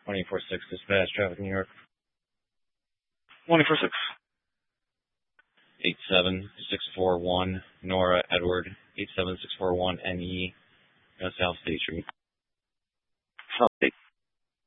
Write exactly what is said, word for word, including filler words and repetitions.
one eight four six dispatch, traffic New York. one eight four six. eight seven six four one, Nora Edward, eight seven six four one N E, South State Street. South State.